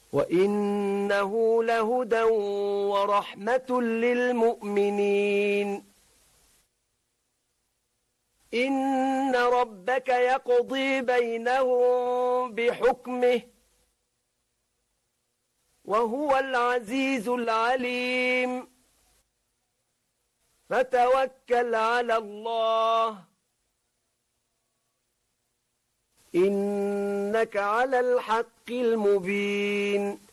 وإنه لهدى ورحمة للمؤمنين. إن ربك يقضي بينهم بحكمه وهو العزيز العليم. فتوكل على الله إنك على الحق المبين.